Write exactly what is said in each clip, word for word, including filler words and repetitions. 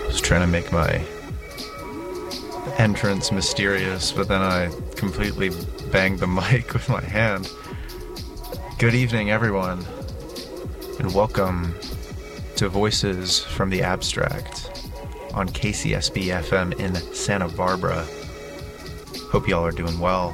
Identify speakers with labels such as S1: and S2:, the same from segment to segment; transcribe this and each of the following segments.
S1: was trying to make my entrance mysterious, but then I completely banged the mic with my hand. Good evening, everyone, and welcome to Voices from the Abstract on K C S B F M in Santa Barbara. Hope y'all are doing well.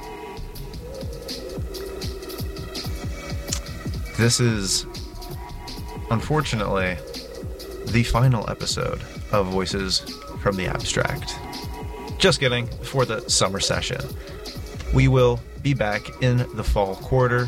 S1: This is, unfortunately, the final episode of Voices from the Abstract. Just kidding, for the summer session. We will be back in the fall quarter,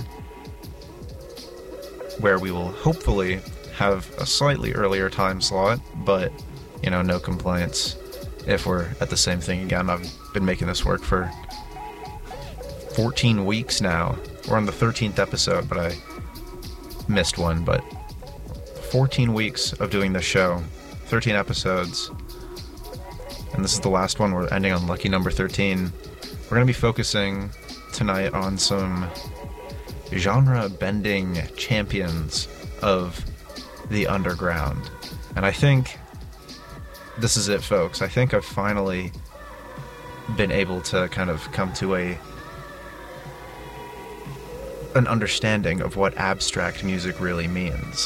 S1: where we will hopefully have a slightly earlier time slot, but, you know, no complaints if we're at the same thing again. I've been making this work for fourteen weeks now. We're on the thirteenth episode, but I missed one, but fourteen weeks of doing this show, thirteen episodes, and this is the last one. We're ending on lucky number thirteen. We're going to be focusing tonight on some genre-bending champions of the underground. And I think this is it, folks. I think I've finally been able to kind of come to a an understanding of what abstract music really means.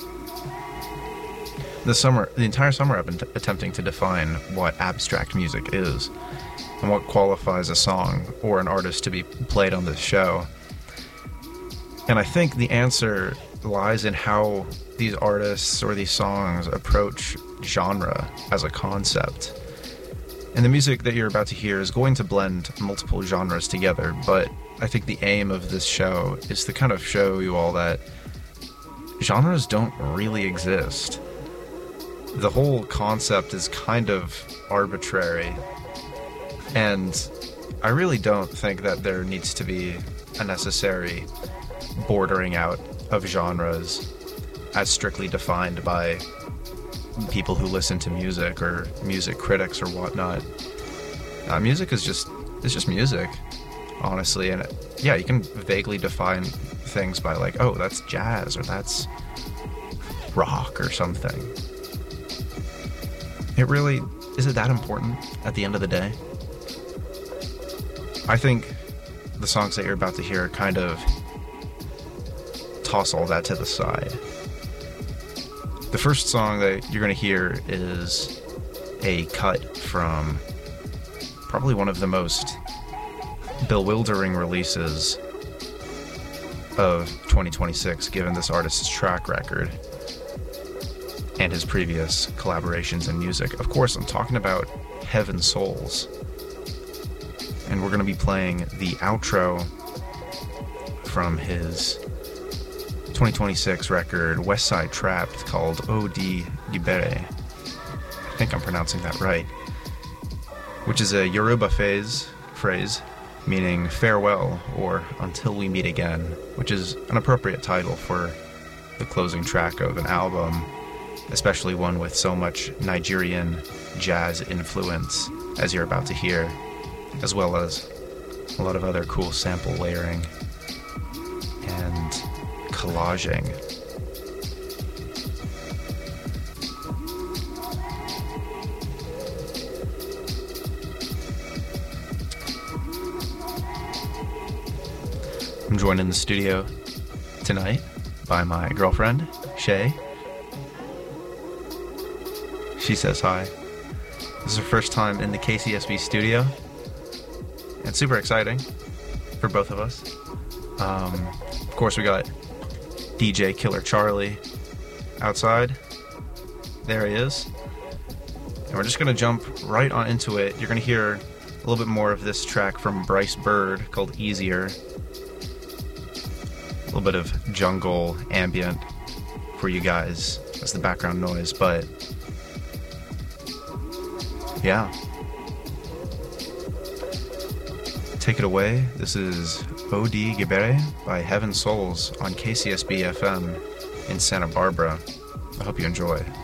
S1: The summer, the entire summer I've been t- attempting to define what abstract music is and what qualifies a song or an artist to be played on this show. And I think the answer lies in how these artists or these songs approach genre as a concept. And the music that you're about to hear is going to blend multiple genres together, but I think the aim of this show is to kind of show you all that genres don't really exist. The whole concept is kind of arbitrary, and I really don't think that there needs to be a necessary bordering out of genres as strictly defined by people who listen to music or music critics or whatnot. Uh, music is just it's just music, honestly, and yeah, you can vaguely define things by like, oh, that's jazz or that's rock or something. It really, is it that important at the end of the day? I think the songs that you're about to hear kind of toss all that to the side. The first song that you're going to hear is a cut from probably one of the most bewildering releases of twenty twenty-six, given this artist's track record and his previous collaborations in music. Of course, I'm talking about Heaven Souls. And we're going to be playing the outro from his twenty twenty-six record, West Side Trapped, called Odi Gibere. I think I'm pronouncing that right. Which is a Yoruba phase, phrase meaning farewell or until we meet again, which is an appropriate title for the closing track of an album, especially one with so much Nigerian jazz influence as you're about to hear, as well as a lot of other cool sample layering and collaging. I'm joined in the studio tonight by my girlfriend, Shay. She says hi. This is her first time in the K C S B studio. It's super exciting for both of us. Um, of course, we got D J Killer Charlie outside. There he is. And we're just going to jump right on into it. You're going to hear a little bit more of this track from Bryce Bird called Easier. A little bit of jungle ambient for you guys as the background noise, but yeah. Take it away. This is Odi Gibere by Heaven Souls on K C S B F M in Santa Barbara. I hope you enjoy.